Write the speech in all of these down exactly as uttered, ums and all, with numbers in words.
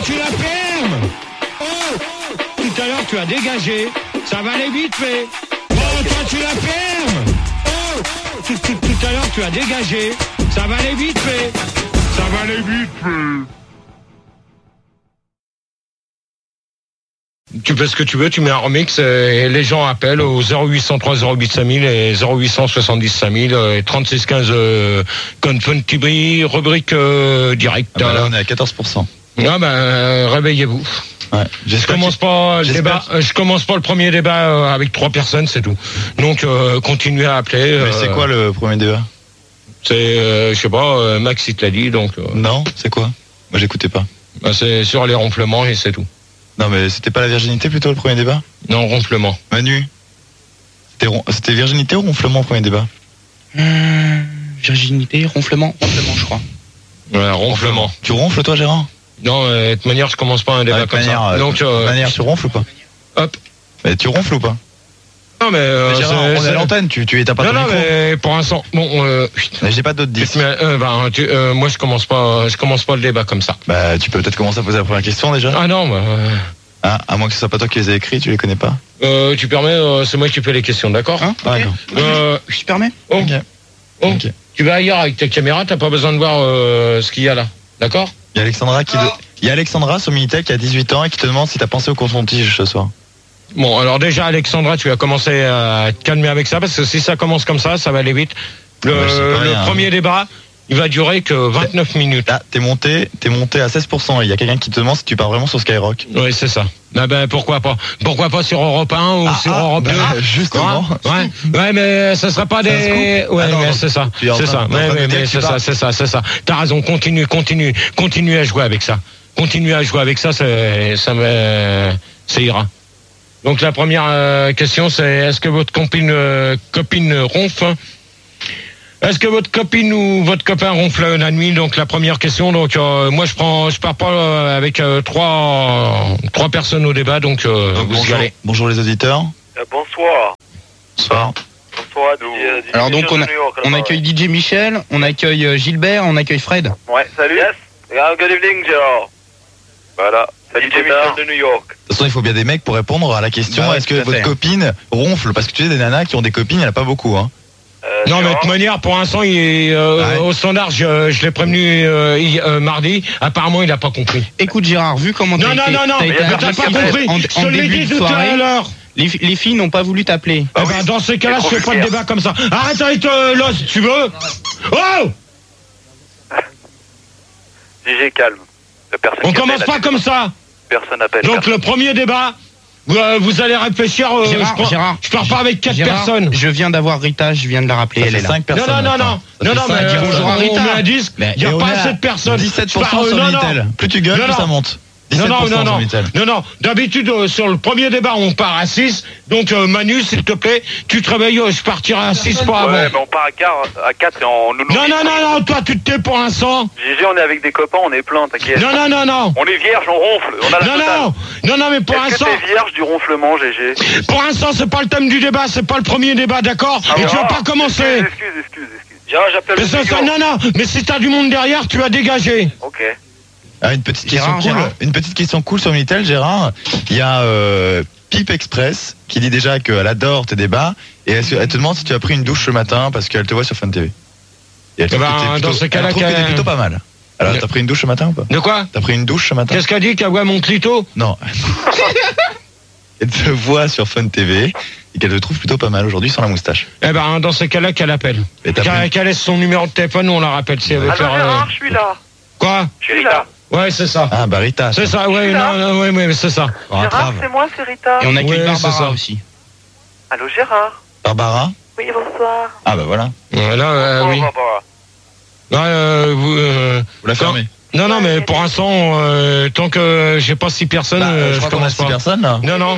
tu la fermes. Oh, tout à l'heure tu as dégagé. Ça va aller vite fait. Oh, toi tu la fermes. Oh, tout, tout, tout à l'heure tu as dégagé. Ça va aller vite fait. Ça va aller vite fait. Tu fais ce que tu veux, tu mets un remix et les gens appellent au zéro huit cent trois zéro huit cinq mille et zéro huit cent soixante-dix cinq mille et trente-six quinze euh, Confun-Tibri, rubrique euh, direct. Ah bah là on est à quatorze pour cent. Ah ben euh, réveillez-vous. Ouais, je commence pas le débat, je commence pas le premier débat euh, avec trois personnes, c'est tout. Donc euh, continuez à appeler. Mais euh, c'est quoi le premier débat? C'est euh, je sais pas, euh, Max il te l'a dit donc. Euh... Non, c'est quoi? Moi j'écoutais pas. Bah, c'est sur les ronflements et c'est tout. Non mais c'était pas la virginité plutôt le premier débat? Non, ronflement. Manu, c'était, ron... c'était virginité ou ronflement le premier débat? euh, Virginité, ronflement, ronflement je crois. Ouais, ronflement. Tu ronfles toi Gérard? Non, euh, de toute manière je commence pas un débat ah, comme manière, ça. Donc, de euh, manière tu ronfles ou pas? Hop. Mais tu ronfles ou pas? Non mais, euh, mais Gérard, on est à l'antenne, tu tu t'as pas non, ton non, micro. Mais pour l'instant, bon. Euh, mais j'ai pas d'autres dix. Mais, euh, bah, tu, euh, moi je commence pas, je commence pas le débat comme ça. Bah tu peux peut-être commencer à poser la première question déjà. Ah non. Bah, euh... Ah, à moins que ce soit pas toi qui les ai écrits, tu les connais pas. Euh, tu permets, euh, c'est moi qui fais les questions, d'accord? Hein okay. Ah non. Euh, je te permets. Oh. Okay. Oh. Okay. Tu vas ailleurs avec ta caméra, t'as pas besoin de voir euh, ce qu'il y a là, d'accord? Il y a Alexandra qui, de... il y a Alexandra sur Minitel qui a dix-huit ans et qui te demande si t'as pensé au coton-tige ce soir. Bon, alors déjà Alexandra, tu vas commencer à te calmer avec ça parce que si ça commence comme ça, ça va aller vite. Le, ouais, le rien, premier hein. débat, il va durer que vingt-neuf minutes. Là, t'es monté, t'es monté à seize pour cent et il y a quelqu'un qui te demande si tu pars vraiment sur Skyrock. Oui, c'est ça. Ah ben pourquoi pas? Pourquoi pas sur Europe un ou ah, sur ah, Europe deux? Bah, justement. Ouais, ouais, mais ça sera pas des. Ouais, ah, mais c'est ça. C'est ça. Mais, mais, mais c'est ça, c'est ça, c'est ça. T'as raison. Continue, continue, continue à jouer avec ça. Continue à jouer avec ça, c'est, ça me, ça ira. Donc la première euh, question, c'est est-ce que votre copine, euh, copine ronfle? Est-ce que votre copine ou votre copain ronfle la nuit? Donc la première question. Donc euh, moi je prends, je pars pas euh, avec euh, trois, trois personnes au débat. Donc, euh, donc vous bonjour, y allez. Bonjour les auditeurs. Euh, bonsoir. Bonsoir. Bonsoir. D J, euh, D J Alors donc on, a, York, on accueille D J Michel, on accueille Gilbert, on accueille Fred. Ouais, salut. Yes. Yeah, good evening, Gérard. Voilà. Salut D J Michel de New York. De toute façon, il faut bien des mecs pour répondre à la question. Bah, est-ce que votre fait. copine ronfle? Parce que tu sais, des nanas qui ont des copines, il n'y en a pas beaucoup, hein. Euh, Non, mais de toute manière, pour l'instant, il est euh, ouais. au standard. Je, je l'ai prévenu euh, il, euh, mardi. Apparemment, il n'a pas compris. Écoute Gérard, vu comment Non, t'as non, été, non, non, t'as mais été t'as agressé pas compris. en, Je en te l'ai début dit de tout à soirée, l'heure. les, les filles n'ont pas voulu t'appeler. Ah ben, dans ces cas-là, je fais pas de débat comme ça. Arrête avec euh, l'os, tu veux? Oh! D J, calme. Personne On qui commence appelle, pas comme ça. Personne n'appelle. Donc personne. le premier débat, vous, euh, vous allez réfléchir. Euh, Gérard, je, pars, Gérard, je pars pas avec quatre Gérard, personnes. Je viens d'avoir Rita, je viens de la rappeler, Ça elle fait est là. cinq personnes. Non, non, non, maintenant. non, non, non, mais cinq. euh, bonjour à on Rita. met un disque. Il n'y a pas assez de personnes. dix-sept pour Je cent pars, sur euh, non, Minitel. non. Plus tu gueules, Non, plus non. ça monte. Non, non, non, sur non, Minitel. non, non. D'habitude, euh, sur le premier débat, on part à six. Donc, euh, Manu, s'il te plaît, tu te réveilles, euh, je partirai à six, pas avant. Ouais, mais on part à quatre et on nous. Non, non, non, non, toi, tu te tais pour l'instant. Gigi, on est avec des copains, on est plein, t'inquiète. Non, non, non, non. On est vierge, on ronfle. On a la Non, totale. non, non, non, mais pour Est-ce que l'instant, t'es vierge du ronflement, G G? pour l'instant, c'est pas le thème du débat, c'est pas le premier débat, d'accord? Ah, Et tu vas ah, pas commencer. Excuse, excuse, excuse, excuse. Gérard, j'appelle Mais le ça, ça, New York. non, non, mais si t'as du monde derrière, tu vas dégager. Ok. Ah, une petite Gérard, question cool. Gérard. Une petite question cool sur Minitel, Gérard. Il y a euh, Pipe Express qui dit déjà qu'elle adore tes débats et elle, se- elle te demande si tu as pris une douche ce matin parce qu'elle te voit sur Fun T V. Et elle trouve Eh ben, que t'es plutôt, dans ce elle cas-là, trouve que t'es qu'elle- plutôt pas mal. Alors, Ne- t'as pris une douche ce matin ou pas? De quoi? T'as pris une douche ce matin? Qu'est-ce qu'elle dit, qu'elle voit mon clito? Non. Elle te voit sur Fun T V et qu'elle te trouve plutôt pas mal aujourd'hui sans la moustache. Eh ben, dans ces cas-là, qu'elle appelle. Et t'as Qu'elle pris- qu'elle laisse son numéro de téléphone, on la rappelle si elle veut Allô, faire. euh, Gérard, je suis là. Quoi? Je suis là. Ouais, c'est ça. Ah, bah Rita. C'est ça, ouais, là. non, non, ouais, ouais, c'est ça. Oh, un Gérard, trave. c'est moi, c'est Rita. Et on accueille Ouais, c'est Barbara ça. aussi. Allô, Gérard. Barbara? Oui, bonsoir. Ah, bah voilà. Ouais, là, euh, Bonsoir, oui. Barbara. Là, euh, vous, euh, Vous la quand- fermez. Non, non, mais pour l'instant, euh, tant que j'ai pas six personnes, Bah, euh, je je crois qu'on a commence six pas. personnes là. Non, non.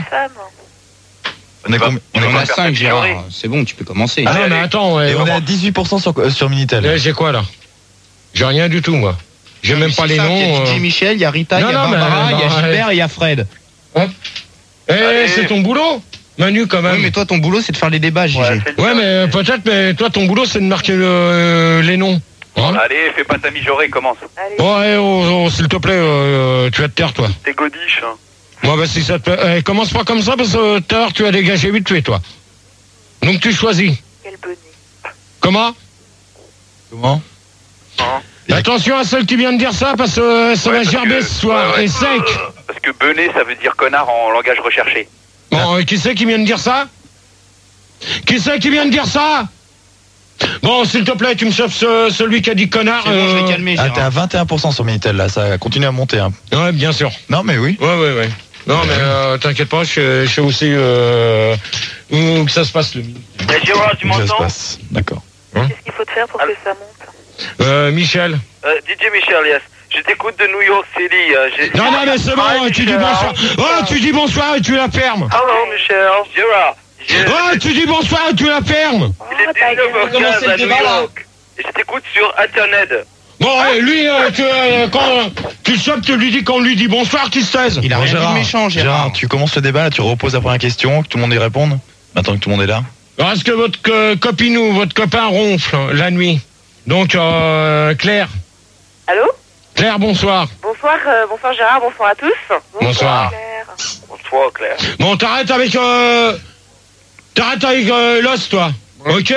On est, combien- on est On combien a cinq Gérard, ignorée. c'est bon, tu peux commencer. Ah non, Allez, mais attends, ouais, Et on est vraiment. à dix-huit pour cent sur, euh, sur Minitel. Là, j'ai quoi, là? J'ai rien du tout, moi. J'ai même pas C'est les ça, noms. Il y a D J euh. Michel, il y a Rita, il Non, y a non, mais- Barbara, il y a non, Gilbert et il y a Fred. Hop. Eh, Allez. c'est ton boulot, Manu, quand même. Oui, mais toi, ton boulot, c'est de faire les débats, Gigi. Ouais, fais le Ouais, job. mais peut-être, mais toi, ton boulot, c'est de marquer le- euh, les noms. Hein? Allez, fais pas ta mijaurée, commence. Allez. Oh, eh, oh, oh, s'il te plaît, euh, tu vas te taire, toi. T'es godiche, hein. Moi, bah, si ça te plaît. Eh, commence pas comme ça, parce que tout à l'heure, tu as dégagé vite fait, toi. Donc, tu choisis. Quel bonnet. Comment? Comment? Hein? Attention à celle qui vient de dire ça, parce que euh, ça Ouais, va parce gerber que- ce soir. ouais, ouais. Et sec. Parce que benet, ça veut dire connard en langage recherché. Bon, euh, qui c'est qui vient de dire ça? Qui c'est qui vient de dire ça? Bon, s'il te plaît, tu me sauves ce- celui qui a dit connard. C'est bon, je euh, vais calmer, Ah, Gérard. t'es à vingt et un pour cent sur Minitel, là, ça continue à monter. Hein. Ouais, bien sûr. Non, mais oui. Ouais, ouais, ouais. Non, mais euh, t'inquiète pas, je, je sais aussi euh, où que ça se passe le midi. Eh, Gérard, tu Ça se m'entends? passe. D'accord. Qu'est-ce qu'il faut te faire pour que ça monte? Euh, Michel. Euh, D J Michel, yes. Je t'écoute de New York City. euh, j'ai- Non, non, mais c'est bon, Hi, tu dis Michel. bonsoir. Oh, tu dis bonsoir et tu la fermes. Hello, Michel. Gérard. j'ai- Oh, tu dis bonsoir et tu la fermes. Oh, Il est ta dix-neuf heures gueule. quinze à New York. Et je t'écoute sur Internet. Bon, eh, lui, euh, tu, euh, quand tu le chopes, tu lui dis qu'on lui dit bonsoir, qu'il se taise. Il a Bon, rien dit de méchant, Gérard. Gérard, tu commences le débat, là, tu reposes la première question, que tout le monde y réponde. Maintenant que tout le monde est là. Alors, est-ce que votre euh, copine ou votre copain ronfle hein, la nuit? Donc, euh, Claire. Allô? Claire, bonsoir. Bonsoir, euh, bonsoir Gérard, bonsoir à tous. Bonsoir. Claire. Bonsoir, Claire. Bon, t'arrêtes avec... Euh, t'arrêtes avec euh, l'os, toi. Ok?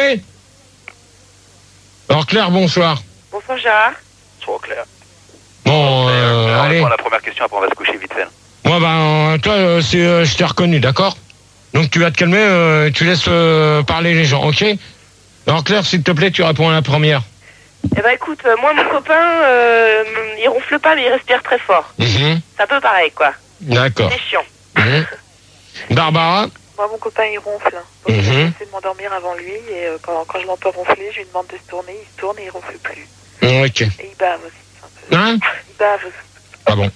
Alors, Claire, bonsoir. Bonsoir Gérard. Bonsoir, Claire. Bon, Euh, euh, on allez. répond à la première question, après on va se coucher vite fait. Moi, ben, toi, euh, c'est, euh, je t'ai reconnu, d'accord? Donc, tu vas te calmer, euh, tu laisses euh, parler les gens, ok? Alors, Claire, s'il te plaît, tu réponds à la première. Eh ben écoute, euh, moi mon copain, euh, il ronfle pas mais il respire très fort. Mhm. C'est un peu pareil quoi. D'accord. C'est chiant. Mhm. Barbara? Moi, mon copain, il ronfle. Donc, Mhm. j'essaie de m'endormir avant lui. Et euh, quand, quand je l'entends ronfler, je lui demande de se tourner. Il se tourne et il ronfle plus. Ok. Et il bave aussi. C'est un peu... Hein? Il bave aussi. Ah bon.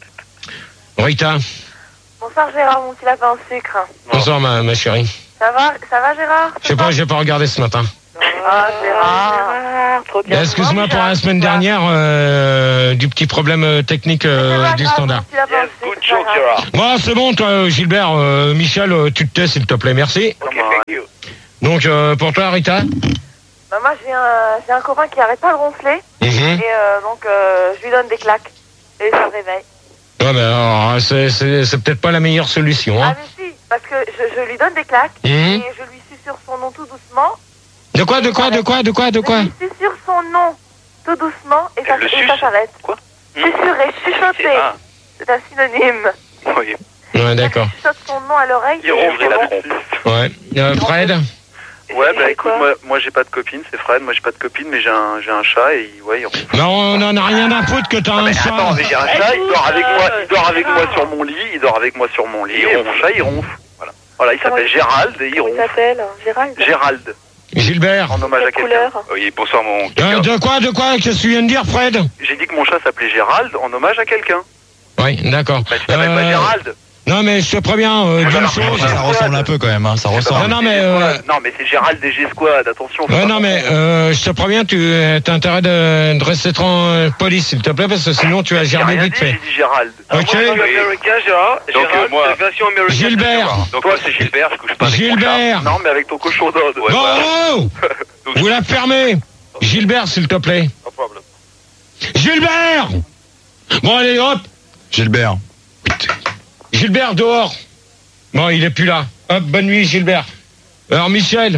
Rita? Bonsoir, Gérard, mon petit lapin au sucre. Bonsoir, ma, ma chérie. Ça va, ça va, Gérard? Je sais pas, j'ai pas regardé ce matin. Ah, Gérard. Gérard, trop bien. Excuse-moi pour la semaine dernière euh, du petit problème euh, technique euh, du standard. Yes, good joke, Gérard. Bon, c'est bon, toi, Gilbert. euh, Michel, euh, tu te tais, s'il te plaît, merci. Ok, thank you. Donc, euh, pour toi, Rita? Bah, moi, j'ai un, j'ai un copain qui arrête pas de ronfler. Mhm. Et euh, donc, euh, je lui donne des claques. Et ça le réveille. Ouais, mais alors, c'est, c'est, c'est peut-être pas la meilleure solution, Ah, hein. mais si, parce que je, je lui donne des claques. Mhm. Et je lui susurre son nom tout doucement. De quoi, de quoi, de quoi, de quoi, de quoi? Je lui susurre son nom tout doucement. Et ça, Elle le et ça suce. s'arrête. Quoi? Susurrer, chuchoter. Ah, C'est un synonyme. oui. Ouais, d'accord. Je chuchote son nom à l'oreille. Il ronfle la trompe. Ouais. Euh, Fred? Ouais, Il bah fait écoute, quoi? moi, moi j'ai pas de copine, c'est Fred, moi j'ai pas de copine, mais j'ai un, j'ai un chat et il- ouais, il ronfle. Non, on en a rien à foutre que t'as un Mais chat. attends, mais j'ai un chat, il dort avec moi, il dort avec moi sur mon lit, il dort avec moi sur mon lit, et mon chat il ronfle. Voilà. Voilà, il s'appelle Gérald et il Comment il ronfle. s'appelle? Gérald. Gérald, Gilbert? en hommage à Quelle quelqu'un. couleur? Oui, bonsoir mon Euh, quelqu'un. de quoi, de quoi? Qu'est-ce que tu viens de dire, Fred? J'ai dit que mon chat s'appelait Gérald en hommage à quelqu'un. Oui, d'accord. Bah tu t'appelles pas Euh, Gérald. non, mais je te préviens euh, d'une Alors, chose. Ça ressemble un peu quand même, hein, ça ressemble. Non, non, mais, euh, Non, mais c'est Gérald des G-Squad, attention. faut Ouais, pas non, mais confondre. euh, je te préviens, tu as intérêt de, de rester tran- poli, s'il te plaît, parce que sinon tu vas J'ai gerber rien vite dit, fait. j'ai dit Gérald. Ok. Oui. américain, Gérard. Donc, euh, moi- version américaine. Gilbert. Donc toi c'est Gilbert, je couche pas avec mon Gilbert. chat. Non, mais avec ton cochon d'ode. Ouais, Bon, voilà. oh, Donc, vous la fermez. Gilbert, s'il te plaît. No problem. Gilbert. Bon, allez, hop. Gilbert. Gilbert, dehors. Bon, il est plus là. Hop, bonne nuit, Gilbert. Alors, Michel.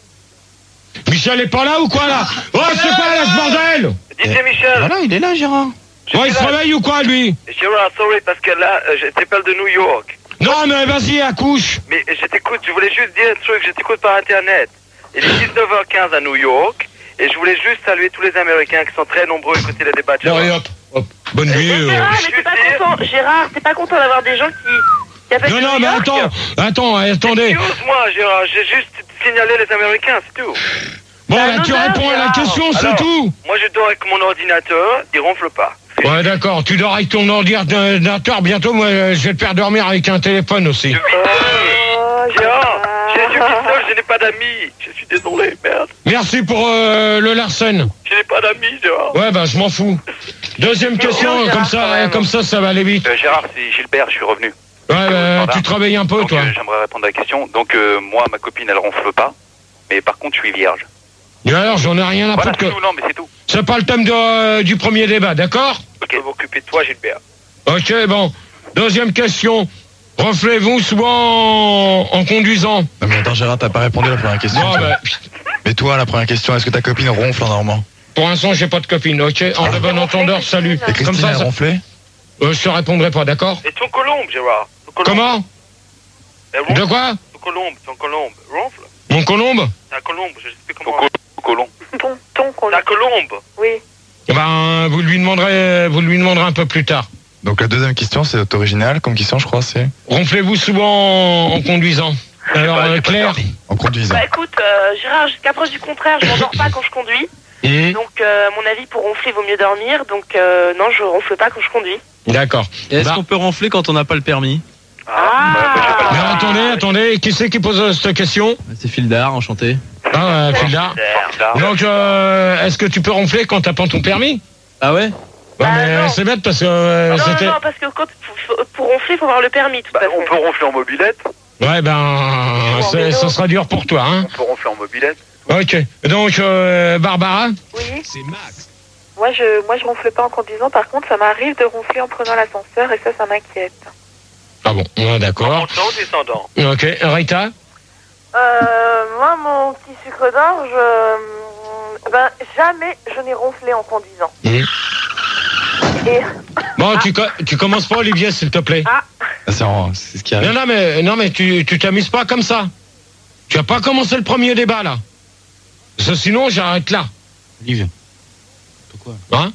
Michel est pas là ou quoi, là? Oh, c'est quoi, là, ce bordel? D J Michel. Voilà, il est là, Gérard. je Oh, suis il se là. réveille ou quoi, lui? Gérard, sorry, parce que là, euh, je t'appelle de New York. Non, mais vas-y, accouche. Mais je t'écoute, je voulais juste dire un truc, je t'écoute par Internet. Il est dix-neuf heures quinze à New York, et je voulais juste saluer tous les Américains qui sont très nombreux à écouter le débat. Bon, allez, hop, hop. Bonne nuit. euh. Gérard, mais t'es pas content, Gérard, t'es pas content d'avoir des gens qui, qui appellent Non, de non, New mais York? attends, attends, attendez. Excuse-moi, Gérard, j'ai juste signalé les Américains, c'est tout. Bon, Bah, là, non, tu non, réponds à la Gérard. question, c'est Alors. tout. Moi, je dors avec mon ordinateur, il ronfle pas. Ouais, d'accord, tu dors avec ton ordinateur, bientôt, moi, euh, je vais te faire dormir avec un téléphone aussi. Je vis Oh, Gérard, je suis Gérard. seul, je n'ai pas d'amis. Je suis désolé, merde. Merci pour euh, le Larsen. Je n'ai pas d'amis, Gérard. Ouais, bah, je m'en fous. Deuxième question, Gérard, comme ça, quand même. comme ça, ça va aller vite. Euh, Gérard, c'est Gilbert, je suis revenu. Ouais, bah, tu te réveilles un peu, Donc toi. euh, j'aimerais répondre à la question. Donc euh, moi, ma copine, elle ronfle pas, mais par contre, je suis vierge. Et alors, j'en ai rien à Voilà, foutre c'est que... tout, non, mais c'est tout. C'est pas le thème de, euh, du premier débat, d'accord? Ok, je vais m'occuper de toi, Gilbert. Ok, bon. Deuxième question. Ronflez-vous souvent en, en conduisant? Non mais attends Gérard, t'as pas répondu à la première question. Non, toi. bah, Mais toi, la première question, est-ce que ta copine ronfle en normand? pour l'instant, j'ai pas de copine, ok? En de bon entendeur, salut. Et Christine, Comme ça, elle ça- ronflait? euh, je te répondrai pas, d'accord? Et ton colombe, Gérard. Ton colombe. Comment? Elle ronfle. De quoi? Ton colombe, ton colombe. Ronfle. Mon colombe? C'est un colombe, je sais plus comment. Ton colon. Ton, ton C'est colombe. un colombe. Oui. Ben, vous lui demanderez, vous lui demanderez un peu plus tard. Donc la deuxième question, c'est original comme question, je crois, c'est Ronflez-vous souvent en, en conduisant? Alors, pas, euh, j'ai pas Claire? en conduisant. Bah écoute, euh, Gérard, jusqu'à preuve du contraire, je m'endors pas quand je conduis. Hum, Donc, euh, à mon avis, pour ronfler, il vaut mieux dormir. Donc, euh, non, je ronfle pas quand je conduis. D'accord. Et est-ce Bah, qu'on peut ronfler quand on n'a pas le permis? Ah, mais attendez, attendez, qui c'est qui pose euh, cette question? C'est Fildar, enchanté. Ah, euh, Fildar. Donc, euh, est-ce que tu peux ronfler quand t'as pas ton permis? Ah ouais? Ouais, Bah, mais non. c'est bête parce que euh, non, non, c'était... non, parce que quand, pour, pour ronfler, il faut avoir le permis, tout Bah, à fait. on peut ronfler en mobilette. Ouais, ben, c'est- ce sera dur pour toi, hein. On peut ronfler en mobilette. Ok. Donc, euh, Barbara? Oui. C'est Max. Moi, je, moi, je ronfle pas en conduisant. Par contre, ça m'arrive de ronfler en prenant l'ascenseur et ça, ça m'inquiète. Ah bon, ouais, d'accord. Montant ou descendant? Ok. Rita? Euh, moi, mon petit sucre d'orge, euh, ben, jamais je n'ai ronflé en conduisant. Mhm. Et, Bon, tu, co- tu commences pas, Olivier, s'il te plaît. Ah. Ah, c'est, en- c'est ce qui Non, arrive. non, mais, non, mais tu, tu t'amuses pas comme ça. Tu as pas commencé le premier débat, là. Parce que sinon, j'arrête là. Olive. Pourquoi? Hein?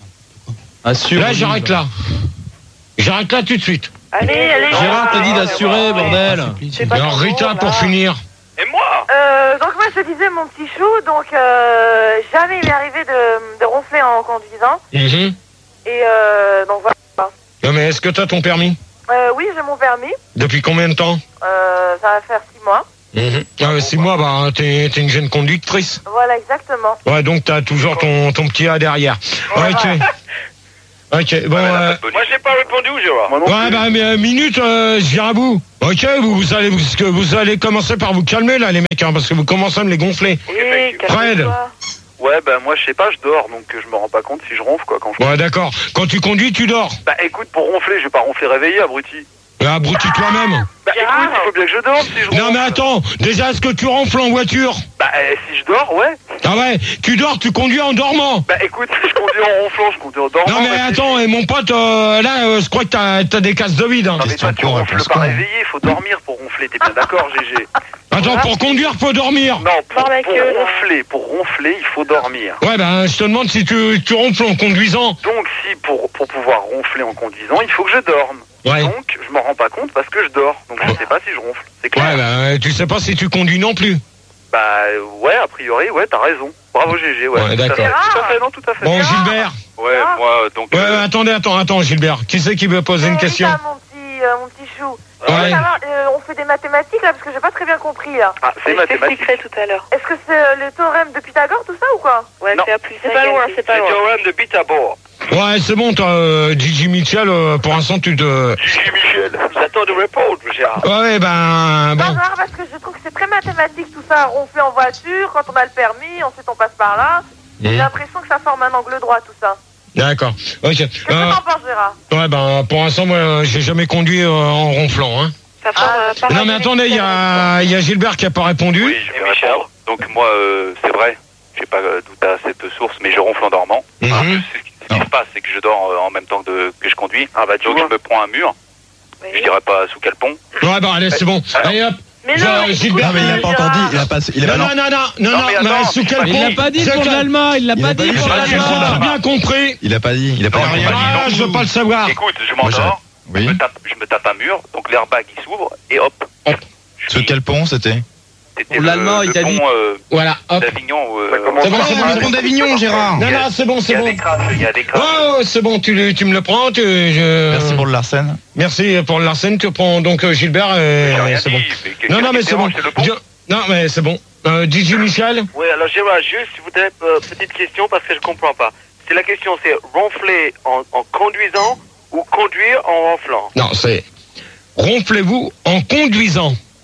Assure. Là, j'arrête là. J'arrête là tout de suite. allez, allez. Gérard t'a dit Gérard. d'assurer, bordel. C'est pas Alors, ton Rita, tour, pour là. finir. Et moi? euh, donc moi, je te disais, mon petit chou, donc, euh, jamais il m'est arrivé de, de ronfler en conduisant. Mhm. Et, euh, donc voilà. Non, mais est-ce que t'as ton permis? Euh, oui, j'ai mon permis. Depuis combien de temps? Euh, ça va faire six mois. Mhm. Ah, ouais, six mois, bah, t'es, t'es une jeune conductrice. Voilà, exactement. Ouais, donc t'as toujours ton, ton petit A derrière. Ouais, Ok. voilà. Ok, bon, euh, Moi, j'ai pas répondu, Gérard. Moi non ouais, plus. bah, mais, euh, minute, euh, je viens à bout. Ok, vous, vous allez, vous, que vous allez commencer par vous calmer, là, les mecs, hein, parce que vous commencez à me les gonfler. Oui, Fred. calme-toi. Ouais, bah moi je sais pas, je dors, donc euh, je me rends pas compte si je ronfle quoi quand je. Ouais, d'accord. Quand tu conduis, tu dors. Bah écoute, pour ronfler, je vais pas ronfler réveillé, abruti. Bah, abrutis toi-même. Bah Gérard. écoute, il faut bien que je dorme si je ronfle. Non, mais attends, déjà, est-ce que tu ronfles en voiture? Bah euh, si je dors, ouais. Ah ouais, tu dors, tu conduis en dormant. Bah écoute, si je conduis en ronflant, je conduis en dormant. Non, mais bah, attends, et mon pote, euh, là, euh, je crois que t'as, t'as des casses de vide. Hein. Non mais toi tu con, ronfles réponse pas con. réveillé, il faut dormir pour ronfler, t'es bien d'accord G G? Attends, pour conduire, faut dormir. Non, pour, Par la pour queue, là. ronfler, pour ronfler, il faut dormir. Ouais, ben, je te demande si tu, tu ronfles en conduisant. Donc si pour, pour pouvoir ronfler en conduisant, il faut que je dorme. Ouais. Donc je m'en rends pas compte parce que je dors. Donc je sais pas si je ronfle. C'est clair. Ouais, ben, tu sais pas si tu conduis non plus. Bah euh, ouais, a priori, ouais, t'as raison. Bravo G G, ouais. Ouais, tout à d'accord. fait. Tout à fait, non, tout à fait. Bon, Gilbert. Ouais, Ah. moi, euh, donc... Ouais, euh, ouais, attendez, attends, attends, Gilbert. Qui c'est qui veut poser une Euh, question? Rita, mon petit, euh, mon petit chou. Je Ouais. veux savoir, euh, on fait des mathématiques là parce que j'ai pas très bien compris là. Ah, c'est Je mathématique. t'expliquerai tout à l'heure. Est-ce que c'est euh, le théorème de Pythagore tout ça ou quoi? Ouais, Non. c'est à plus C'est cinq pas loin, égale c'est pas C'est loin. théorème de Pythagore. Ouais, c'est bon, toi, euh, Gigi Mitchell, euh, pour l'instant, tu te... Gigi Michel. J'attends de répondre, Gérard. Ouais, ben, Pas bon. grave parce que je trouve que c'est très mathématique tout ça. Ronfler en voiture, quand on a le permis, ensuite on passe par là. J'ai Mmh. l'impression que ça forme un angle droit tout ça. D'accord. Ok. Qu'est-ce que Euh, t'en penses Gérard? ouais, ben, pour l'instant, moi, euh, j'ai jamais conduit euh, en ronflant, hein. Ça forme, Ah, euh, par Non, mais la attendez, il y a, il y a Gilbert qui a pas répondu. Oui, je vais répondre. Donc moi, euh, c'est vrai, je sais pas euh, d'où t'as cette source, mais je ronfle en dormant. Mhm. Ah, ce qui- ce qui se passe, c'est que je dors euh, en même temps que, que je conduis. Ah bah tu Donc je me prends un mur, Oui. je dirais pas sous quel pont. Ouais, bah, allez, c'est bon. Alors. Allez, hop. Mais Je- non, mais Gilbert, Non mais il l'a pas encore dit, il a pas, il a Non, pas, non, non, non, non, Non, non, mais mais attends, sous quel il pont? Il l'a pas dit C'est pour quel- l'allemand, il l'a Il pas a pas dit dit pour pour Ah, j'ai l'allemand. l'allemand. pas bien compris. il a pas dit, il a pas Non, dit. il a pas dit Ah, non. je veux pas le savoir. Écoute, je Moi, j'ai- m'endors, je, Oui. me tape, je me tape un mur, donc l'airbag il s'ouvre et hop. Hop. Je Sur suis- quel pont c'était? C'était Pour le- l'allemand, il le t'a pont, dit. euh, Voilà, hop. d'Avignon. euh, C'est bon, c'est bon, c'est Le pont d'Avignon, Gérard. Non, non, c'est bon, Il c'est y a bon. des crasses, il y a des crasses. Oh, c'est bon, tu, le- tu me le prends. Tu, je... Merci pour le Larsen. Merci pour le Larsen. Tu prends donc euh, Gilbert. J'ai Et... rien C'est dit, bon. mais qu'est-ce Non, non, qui mais te c'est bon. dérange, c'est le pont. Je- Non, mais c'est bon. Euh, Gigi Michel. Oui, alors Gérard, juste, je voudrais euh, petite question parce que je comprends pas. C'est la question, c'est ronfler en, en conduisant ou conduire en ronflant. Non, c'est ronflez-vous en conduisant.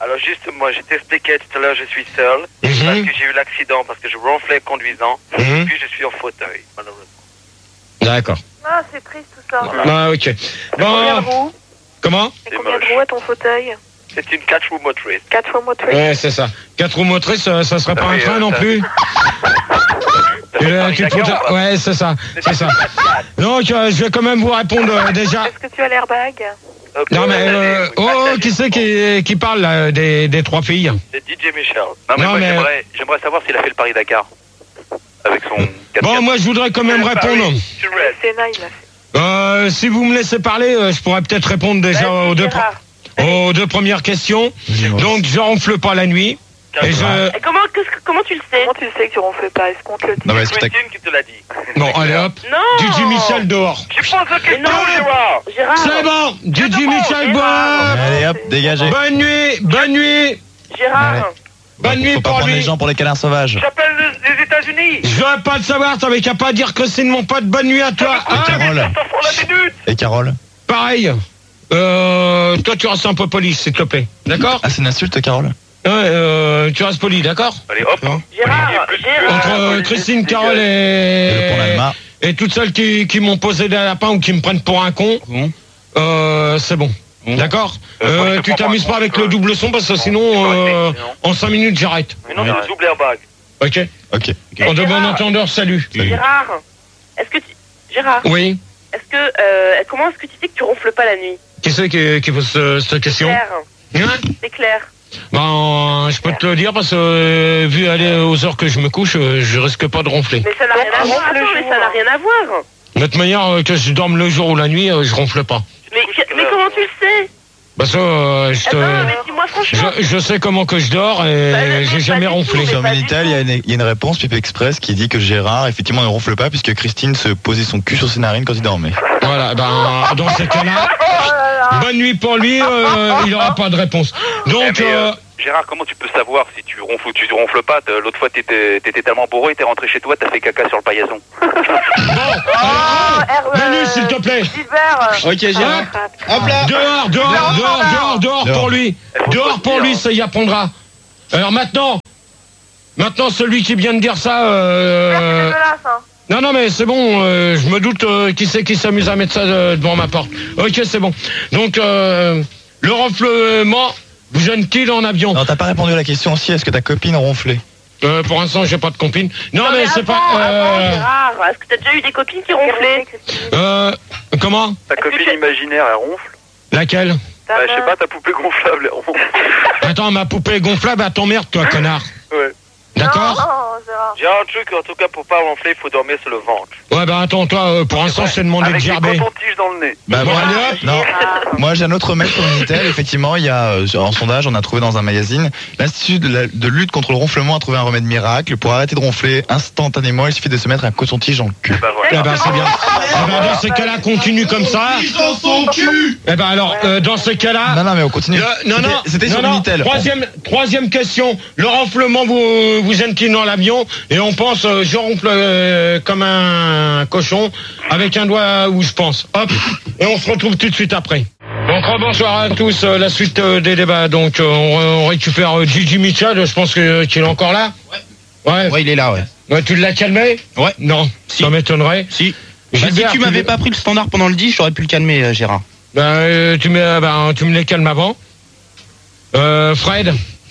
Alors juste, moi, je t'expliquais tout à l'heure, je suis seul. Mhm. Parce que j'ai eu l'accident, parce que je ronflais conduisant. Mhm. Puis je suis en fauteuil, malheureusement. D'accord. Ah, c'est triste tout ça. Ah, ok. Combien de Bon, roues comment Et C'est combien de moche. roues à ton fauteuil? C'est une quatre roues motrice. Quatre roues motrices. Ouais, c'est ça. Quatre roues motrices, ça, ça serait pas un Oui, train euh, non ça- plus. Tu, euh, tu te fous- ouais, c'est ça, c'est ça. Donc, euh, je vais quand même vous répondre euh, déjà. Est-ce que tu as l'airbag? Ok, Non mais, allez, euh, oui, oh, allez. qui c'est qui, qui parle là, des, des trois filles? C'est D J Michel. Non mais Non, moi mais- j'aimerais, j'aimerais savoir s'il a fait le Paris-Dakar. Avec son quatre Bon, quatre. moi je voudrais quand même répondre. Tu restes. Sénat, il l'a fait. Euh, si vous me laissez parler, euh, je pourrais peut-être répondre déjà Vas-y, aux deux, Gérard. aux deux premières questions. Donc, je ronfle pas la nuit. Et je... Et comment, qu'est-ce que- comment tu le sais? Comment tu sais que tu ronfles pas? Est-ce qu'on te le dit? Non, mais est-ce que t'as- Christine qui te l'a dit. Bon, allez hop. Non. D J Michel dehors. Tu poses la question, non. Gérard. Gérard. C'est bon. D J Michel Gérard. boit. Allez hop, dégagez. Bonne nuit, bonne nuit. Gérard. Bonne nuit Faut pas pour prendre lui. les gens pour les canards sauvages. J'appelle les, les États-Unis. Je veux pas le savoir, t'avais qu'à pas dire Christine, mon pote, bonne nuit à toi. Et Hein Carole. Ça pour la minute. Et Carole. Pareil. Euh, toi, tu restes un peu poli, s'il te plaît. D'accord? Ah, c'est une insulte, Carole. Ouais, euh, tu restes poli, d'accord? Allez hop. Gérard. Gérard. Entre euh, Christine, Carole Et le pont et, d'Alma. et toutes celles qui, qui m'ont posé des lapins ou qui me prennent pour un con, Bon. euh, c'est bon. D'accord? Euh, moi, je Euh, te tu prends pas t'amuses un pas con, avec je- le double son parce que sinon, euh, en cinq minutes, j'arrête. Mais non, c'est le double airbag. Ok? Ok. En de bon Gérard. entendeur, salut. Gérard. Est-ce que tu... Gérard. Oui? Est-ce que, euh, comment est-ce que tu sais que tu ronfles pas la nuit? Qui c'est qui, qui pose ce- cette question? Claire. Hein? C'est clair. Ben, je peux te le dire parce que euh, vu aller aux heures que je me couche, euh, je risque pas de ronfler. Mais ça n'a rien à Donc, voir. ronfle Attends, le mais jour, ça n'a hein. rien à voir. De toute manière, euh, que je dorme le jour ou la nuit, euh, je ronfle pas. Mais, mais comment tu le sais? Parce que euh, je, te- Attends, mais dis-moi franchement. je, je sais comment que je dors et Bah, non, j'ai pas jamais du tout, ronflé. mais Sur pas du Minitel, tout. il y, a une- il y a une réponse Pipe Express qui dit que Gérard, effectivement, ne ronfle pas puisque Christine se posait son cul sur ses narines quand il dormait. Voilà, ben dans ces cas-là, Oh là là. bonne nuit pour lui, euh, il aura pas de réponse. Donc, Eh, mais, euh, euh, Gérard, comment tu peux savoir si tu ronfles ou tu ronfles pas? T'as- L'autre fois, t'étais t'étais tellement bourré, t'es rentré chez toi, t'as fait caca sur le paillasson. Oh, bonne nuit s'il te plaît. Gilbert. Ok, Gérard. Hop là. Dehors, dehors, dehors, dehors, dehors Dehors. pour lui. faut Dehors le pour dire, lui, hein. ça y apprendra. Alors maintenant, maintenant celui qui vient de dire ça. C'est Euh, dégueulasse, hein. Non, non, mais c'est bon, euh, je me doute euh, qui c'est qui s'amuse à mettre ça euh, devant ma porte. Ok, c'est bon. Donc, euh, le ronflement vous gêne-t-il en avion? Non, t'as pas répondu à la question aussi, est-ce que ta copine ronflait? euh, Pour l'instant, j'ai pas de copine. Non, Non, mais, mais c'est avant, pas... avant, Euh, Gérard, est-ce que t'as déjà eu des copines qui ronflaient? euh, comment? Ta Est-ce que copine tu- imaginaire, elle ronfle. Laquelle? Ta Bah, je sais main. pas, ta poupée gonflable, elle ronfle. Attends, ma poupée gonflable, à t'emmerde, toi, connard. Ouais. D'accord? Non, Gérard. J'ai un truc, en tout cas, pour pas ronfler, il faut dormir sur le ventre. Ouais, bah attends, toi, euh, pour l'instant, je t'ai demandé de Avec des gerber. cotons-tiges dans le nez. Bah, Bon, moi, allez, hop. non. Ah. Moi, j'ai un autre mail sur Minitel. Effectivement, il y a, euh, en sondage, on a trouvé dans un magazine, l'Institut de, la- de lutte contre le ronflement a trouvé un remède miracle. Pour arrêter de ronfler instantanément, il suffit de se mettre un coton-tige dans le cul. Bah Eh voilà. ben, c'est bien. Eh ben, dans ces cas-là, continue comme ça. Eh ben, alors, euh, dans ces cas-là... Non, non, mais on continue. Le- non, C'était- non, C'était non, sur non. Minitel. Troisième, troisième question. Le ronflement vous, vous gêne-t-il dans l'avion? Et on pense, euh, je ronfle euh, comme un cochon, avec un doigt où je pense. Hop. Et on se retrouve tout de suite après. Donc, bonsoir à tous. euh, la suite euh, des débats. Donc, euh, on, on récupère euh, Gigi Mitchell. Je pense que- qu'il est encore là. Ouais. Ouais, il est là, ouais. Ouais, tu l'as calmé? Ouais. Non. Si. Ça m'étonnerait. Si. Bah, si Gilbert, tu m'avais veux- pas pris le standard pendant le dix, j'aurais pu le calmer, euh, Gérard. Ben, euh, tu, me, ben, tu me les calmes avant. Euh, Fred.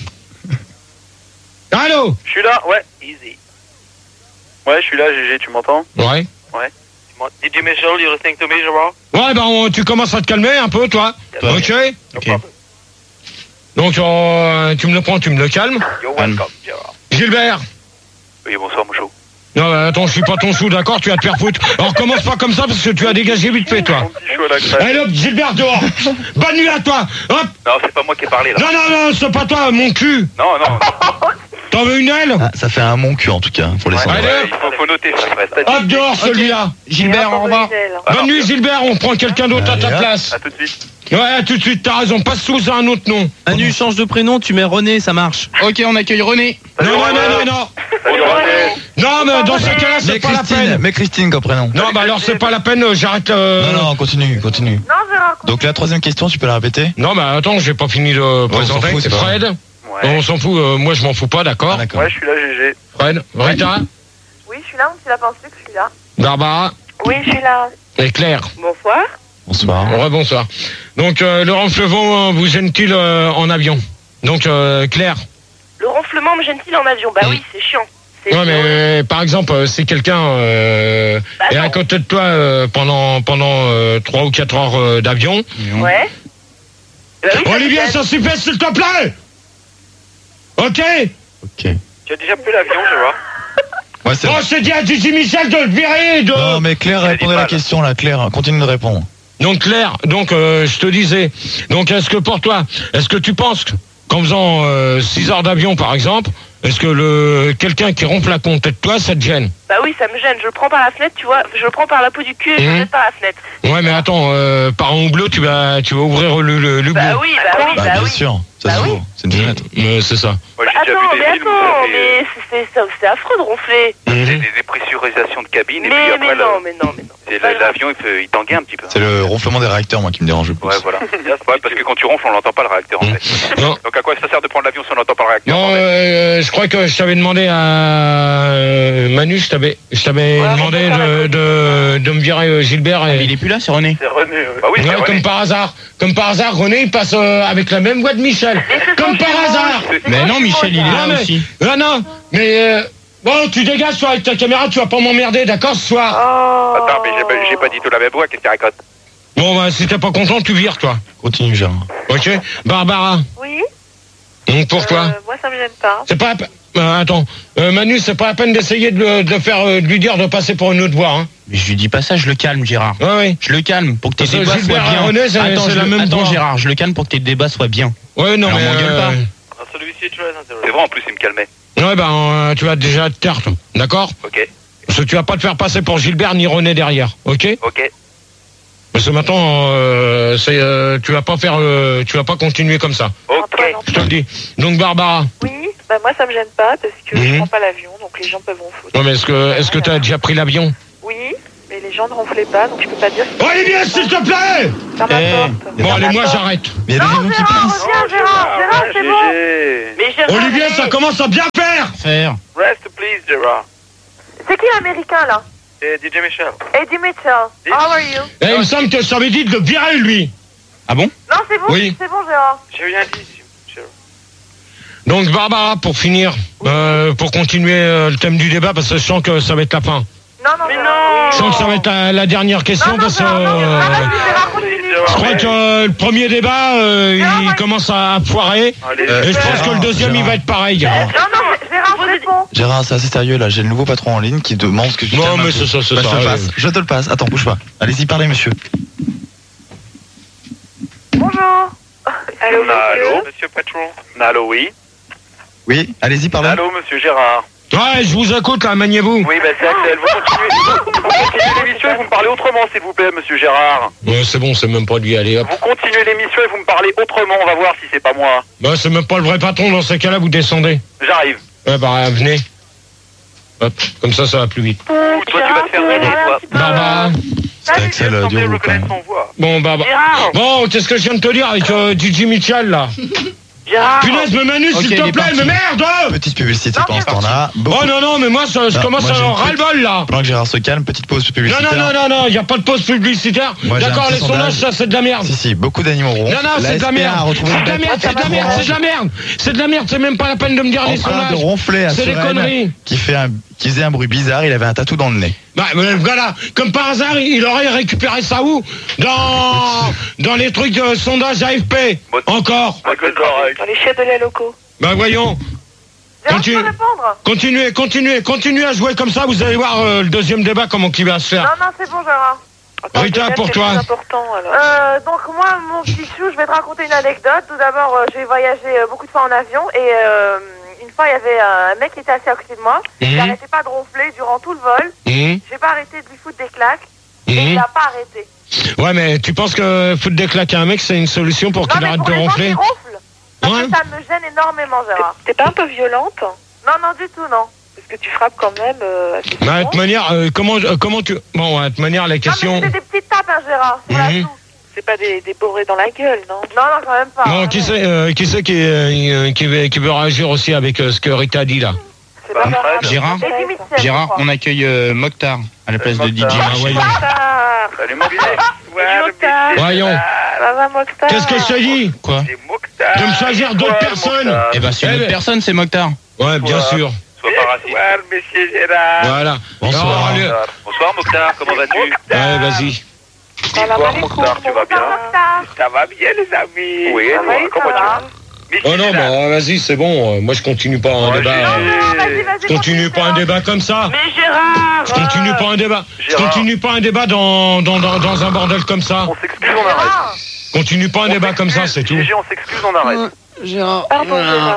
Allô? Je suis là, ouais, easy. Ouais, je suis là, G G, tu m'entends? Ouais. D J Michel, you listening to me, Gérard? Ouais, ben, on- tu commences à te calmer un peu, toi. Toi. Ok? Ok. Donc, euh, tu me le prends, tu me le calmes. You're welcome, Gérard. Gilbert. Oui, bonsoir, mon chou. Non, euh, attends, je suis pas ton chou, d'accord? Tu vas te faire foutre. Alors, commence pas comme ça parce que tu as dégagé vite fait, toi. Mon petit chou à la crème. Allez, hop, Gilbert, dehors. Bonne nuit à toi. Hop. Non, c'est pas moi qui ai parlé, là. Non, non, non, c'est pas toi, mon cul. Non, non. T'en veux une aile? Ah, ça fait un mon cul en tout cas pour les Ouais, sondages. Allez, ouais, il faut, faut noter ça, Fred. Hop, dehors, celui-là. Gilbert, au revoir. Bonne nuit, Gilbert, on prend quelqu'un d'autre à ta Allez, hop. place. À tout de suite. Ouais, tout de suite, t'as raison, passe sous un autre nom. Manu, change de prénom, tu mets René, ça marche. Ok, on accueille René. Non, non, non, non, non. Salut, René. Non, mais dans ce cas-là, c'est Mais pas la Christine, peine. mais Christine comme prénom. Non, bah alors c'est pas la peine, euh, j'arrête. euh, Non, non, continue, continue. Non, Gérard. Donc la troisième question, tu peux la répéter? Non, bah attends, j'ai pas fini de s'en présenter. fout, c'est pas Fred, Ouais. on s'en fout, euh, moi je m'en fous pas, d'accord. Ah, d'accord. Ouais, je suis là, G G. Fred, Rita, Oui, je suis là, mon petit lapin sucre, je suis là. Barbara Oui, je suis là. et Claire. Bonsoir. Bonsoir. Rebonsoir. Donc euh, le ronflement euh, vous gêne-t-il euh, en avion? Donc euh, Claire. Le ronflement me gêne-t-il en avion? Bah oui, c'est chiant. C'est Ouais, chiant. mais par exemple, euh, si quelqu'un euh, Bah est non. à côté de toi euh, pendant pendant euh, trois ou quatre heures euh, d'avion. Ouais. Bah oui, ça me Olivier, gêne. ça suffit, s'il te plaît. Ok. Ok. Tu as déjà pris l'avion, je vois. Ouais, c'est Bon, je t'ai dit à Gigi Michel de le virer et de. Non, mais Claire, Il a dit répondez à la mal. question là, Claire, continue de répondre. Donc Claire, donc euh, je te disais, donc est-ce que pour toi, est-ce que tu penses que, qu'en faisant euh, six heures d'avion par exemple, est-ce que le quelqu'un qui ronfle à côté de toi, ça te gêne? Bah oui, ça me gêne. Je le prends par la fenêtre, tu vois. Je le prends par la peau du cul et je Mhm. le jette par la fenêtre. Ouais, mais attends, euh, par un houblot, tu vas, tu vas ouvrir le le, le Bah bout. oui, bah oui, Bah, bah bien oui. sûr, ça Bah se oui. voit, c'est une fenêtre. Euh, c'est ça. Moi, Bah j'ai déjà attends, vu des mais films où attends, ça fait, mais c'est- c'est c'est affreux de ronfler. euh, Mhm. c'est des dépressurisations de cabine et Mais, puis après mais le- non, mais non, mais non. c'est Pas la- grave. l'avion il, peut- il tanguait un petit peu. C'est le ronflement des réacteurs, moi, qui me dérange le plus. Ouais, voilà. Ouais, parce que quand tu ronfles, on l'entend pas le réacteur en Mhm. fait. Non. Donc à quoi ça sert de prendre l'avion si on n'entend pas le réacteur Non, en fait euh, je crois que je t'avais demandé à euh, Manu, je t'avais, je t'avais Ouais, demandé on peut faire de, la de, de me virer euh, Gilbert et. Il est plus là, c'est René. C'est René. euh. Bah oui, c'est Ouais, René. comme par hasard, comme par hasard, René il passe euh, avec la même voix de Michel. Mais c'est Comme ton par jumeau, hasard. c'est Mais ton non, jumeau, Michel, il est ça. là Non, mais- aussi. Ah non, mais euh, bon, tu dégages toi avec ta caméra, tu vas pas m'emmerder, d'accord, ce soir. Oh. Attends, mais j'ai pas, j'ai pas dit tout la même voix, qu'est-ce qu'il raconte? Bon, bah, si t'es pas content, tu vires, toi. Continue, Gérard. Ok, Barbara. Oui. Donc pour toi, Euh, moi, ça me gêne pas. c'est pas. la pe- Euh, attends, euh, Manu, c'est pas la peine d'essayer de, le- de le faire, euh, de lui dire de passer pour une autre voix, hein. Mais je lui dis pas ça, je le calme, Gérard. Ouais, ouais. Je le calme pour que tes Parce que débats soient Gilbert et bien. René, c'est- attends, c'est je la le- même attends, voix. Gérard, je le calme pour que tes débats soient bien. Ouais, non, Alors, mais. m'engueule pas. Ah, celui-ci est très intéressant. C'est vrai, en plus, il me calmait. Ouais, ben, euh, tu vas déjà te taire, toi. D'accord? Ok, Parce que tu vas pas te faire passer pour Gilbert ni René derrière, ok? ok. Parce que maintenant, euh, c'est, euh, tu vas pas faire, euh, tu vas pas continuer comme ça. Ok. Antoine, Je te le dis. Donc Barbara, Oui, bah moi, ça me gêne pas parce que Mhm. je prends pas l'avion, donc les gens peuvent ronfler. non mais est-ce que, est-ce que t'as déjà pris l'avion? Oui, mais les gens ne ronflaient pas, donc je peux pas dire. Olivier, s'il te plaît! Ferme la Eh. porte. Bon, Ferme allez, la moi porte. j'arrête. Mais il y a des Non, avions qui Gérard, passent. reviens, Gérard. Gérard, c'est bon. G Mais Gérard, Olivier, allez. ça commence à bien faire! Faire. G. Rest please, Gérard. C'est qui l'américain, là? C'est D J Michel. Eddie Mitchell. How are you? Eh, il me semble que je t'avais dit de le virer, lui. Ah bon? Non, c'est bon. Oui. C'est bon, Gérard. J'ai rien dit, Michel. Donc Barbara, pour finir, euh, pour continuer euh, le thème du débat, parce que je sens que ça va être la fin. Non, non, Mais Gérard. non. Je sens que ça va être la, la dernière question, Non, non, parce que Gérard, non, euh, Gérard, vas-y, Gérard, continue. je crois que euh, le premier débat, euh, Gérard, il vas-y. commence à foirer. Allez, Euh, Et je pense Gérard, que le deuxième, il Gérard. va être pareil. Non, non, Gérard, réponds. Gérard, c'est assez sérieux là, j'ai le nouveau patron en ligne qui demande ce que tu Non, calmes un mais peu. c'est ça, c'est Bah, ça, Je te le ouais. passe, je te le passe. Attends, bouge pas. Allez-y, parlez, monsieur. Bonjour. Allô, Allô, monsieur. monsieur patron. Allô, oui. Oui, allez-y, parlez. Allô, monsieur Gérard. Ouais, je vous écoute, là, maniez-vous. Oui, bah c'est Axel. Vous continuez, vous continuez l'émission et vous me parlez autrement, s'il vous plaît, monsieur Gérard. Ouais, c'est bon, c'est même pas lui, allez, hop. Vous continuez l'émission et vous me parlez autrement. On va voir si c'est pas moi. Bah, c'est même pas le vrai patron, dans ces cas-là, vous descendez. J'arrive. Ouais, bah, venez. Hop, comme ça, ça va plus vite. Ou toi, tu vas te faire Gérard, aider, tu toi. un petit peu. Barbara. C'était Axel euh, Vous du semblez groupe. quand reconnaître même. son voix. Bon, bah, bah. Gérard. Bon, qu'est-ce que je viens de te dire avec euh, Gigi Mitchell, là? Gérard. Punaise, me Manu, Ok, s'il il te est plaît, parti. mais merde! Petite publicité Non, pendant ce c'est temps-là. Beaucoup- Oh non, non, mais moi, ça, je Non, commence moi, à j'ai avoir une ras-le-bol, là. Pendant que Gérard se calme, petite pause Non, publicitaire. non, non, non, non, il n'y a pas de pause publicitaire. Moi, j'ai un D'accord, petit les sondages, sondage. ça, c'est de la merde. Si, si, beaucoup d'animaux ronds. Non, non, c'est de la merde. C'est de la merde, c'est de la merde, c'est de la merde. C'est de la merde, c'est même pas la peine de me dire En les train de sondages. ronfler à C'est des Suresnes, conneries. qui fait un, qui faisait un bruit bizarre, il avait un tatou dans le nez. Bah, mais voilà, comme par hasard, il aurait récupéré ça où? Dans, dans les trucs de sondage A F P. Encore. Dans les chefs de la loco. Bah, voyons. Gérard, tu Continue. peux répondre? Continuez, continuez, continuez à jouer comme ça, vous allez voir euh, le deuxième débat comment il va se Non, faire. non, c'est bon, Gérard. Attends, Rita, peut-être pour quelque toi. chose d'important, alors. Euh, donc moi, mon petit chou, je vais te raconter une anecdote. Tout d'abord, euh, j'ai voyagé euh, beaucoup de fois en avion et euh, une fois, il y avait un mec qui était assis à côté de moi. Il Mhm. n'arrêtait pas de ronfler durant tout le vol. Hum, J'ai pas arrêté de lui foutre des claques et hum. il n'a pas arrêté. Ouais, mais tu penses que foutre des claques à un mec, c'est une solution pour Non, qu'il mais arrête pour de les gens ronfler? qui ronflent, parce Ouais. que ça me gêne énormément, Gérard. T'es pas un peu violente? Non, non, du tout, non. Parce que tu frappes quand même euh, assez Mais de souvent. toute manière, euh, comment, euh, comment tu. Bon, de toute manière, la question. Non, mais c'est des petites tapes, hein, Gérard. C'est voilà Mhm. tout. C'est pas des, des bourrés dans la gueule, non? Non, non, quand même pas. Bon, hein, qui non. c'est euh, qui, c'est qui, euh, qui, veut, qui veut réagir aussi avec euh, ce que Rita a dit là? C'est pas grave. Gérard Et du Mitchell, je Gérard, crois. on accueille euh, Mokhtar à la place de D J. Ah, voyons. Mokhtar. Salut Mokhtar. Mokhtar. Voyons. Ça va, Mokhtar? Qu'est-ce que je te dis? Quoi? C'est Mokhtar. De me choisir d'autres personnes. Eh ben, c'est une Eh autre ben- personne, c'est Mokhtar. Ouais, bien sûr. Sois pas raciste. Bonsoir, monsieur Gérard. Voilà. Bonsoir. Alors, le- Bonsoir Mokhtar, comment vas-tu? Ouais, vas-y. Salam Bonsoir alaikum. Mokhtar, tu vas bien? Mokhtar. Ça va bien les amis? Oui, Ça va, toi, comment ça va. tu vas? Oh non, bah vas-y, c'est bon. euh, Moi, je continue pas un Ouais, débat. j'ai- euh, Non, vas-y, vas-y. Je continue pas un débat comme ça. Mais Gérard! Je continue pas un débat. Je Gérard. continue pas un débat dans, dans, dans, dans un bordel comme ça. On s'excuse, on arrête. Gérard. Continue pas un débat comme ça, c'est tout. Gégé, on s'excuse, on arrête. Gérard. Pardon, Gérard.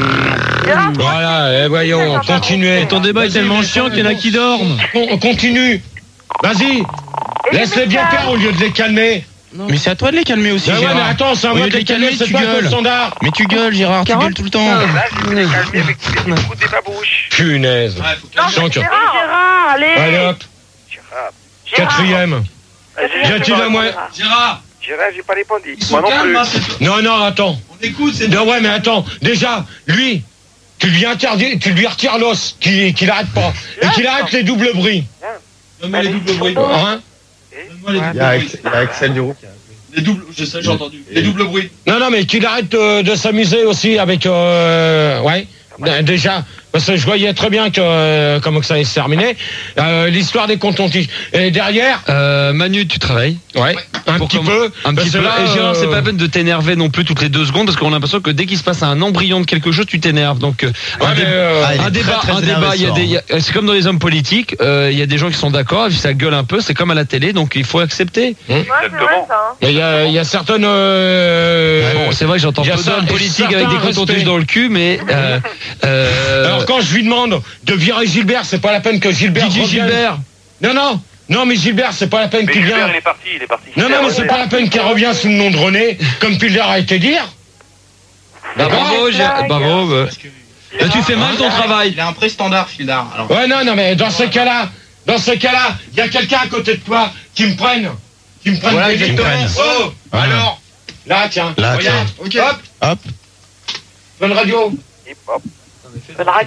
Gérard, Voilà, eh, voyons, continuez. Ton débat est tellement chiant qu'il y en a qui dorment. On continue. Vas-y, et du laisse-les bien Mitchell. faire au lieu de les calmer. Mais c'est à toi de les calmer aussi, Mais ouais, Gérard. mais attends, c'est à Au moi lieu de les calmer, c'est tu pas ton gueules. standard. Mais tu gueules, Gérard, tu gueules tout le temps. Là, je voulais calmer avec tous les coups de babouche. Punaise. Non, Sans mais que- Gérard. Gérard, allez! Allez hop, Gérard. quatrième. Ah, Gégé, J'ai-tu j'ai pas la moi- répondu. Gérard, Gérard, j'ai pas répondu. ils sont Moi non calmes, plus. hein, c'est- Non, non, attends. on écoute, c'est Non, ouais, mais attends, déjà, lui, tu lui interdis, tu lui retires l'os, qu'il qu'il arrête pas. Et qu'il arrête les doubles bruits. Donne-moi les doubles bruits. Hein? Donne-moi les Il y doubles a, bruits. Ax- il y a Axel Duroux qui a. Les doubles, je sais, j'ai entendu. Les doubles bruits. Non, non, mais qu'il arrête euh, de s'amuser aussi avec... Euh, ouais, d- déjà, parce que je voyais très bien que euh, comment que ça allait se terminer. Euh, L'histoire des contentieux. Et derrière, Euh, Manu, tu travailles. ouais, un Pour petit comment- peu. Un parce petit que peu. là, Et Gérard, c'est euh, pas la peine de t'énerver non plus toutes les deux secondes parce qu'on a l'impression que dès qu'il se passe un embryon de quelque chose, tu t'énerves. Donc, euh, ouais, un, mais, dé- euh, Ah, il est un très, débat, très un énervé débat, ce il y a soir, des, il y a- c'est comme dans les hommes politiques, euh, il y a des gens qui sont d'accord, et puis ça gueule un peu, c'est comme à la télé, donc il faut accepter. Ouais, c'est vrai, ça. hein. il y a, il y a certaines... euh, Bon, c'est vrai que j'entends il y a peu ça- d'hommes et politiques avec certains des cotons-tiges respects. dans le cul, mais euh, euh, Alors quand je lui demande de virer Gilbert, c'est pas la peine que Gilbert D J revienne. Gilbert. Non, non, non, mais Gilbert, c'est pas la peine Mais qu'il Gilbert, vienne. il est parti, il est parti. Non, non, mais c'est pas la peine qu'il revienne sous le nom de René, comme Pilder a été dire. Bah, bravo, Ouais, Gé- blague. bravo. bah. Parce que- Là, tu fais mal ton travail. Il a un pré-standard, Fildar. Alors, Ouais, non, non, mais dans ce cas-là, dans ce cas-là, il y a quelqu'un à côté de toi qui me prenne, qui me prenne. Voilà, des qui me litres. prenne. Oh, Voilà. alors, là, tiens, Là, regarde, Ok. hop, Hop. bonne radio. Hip hop. Bonne radio.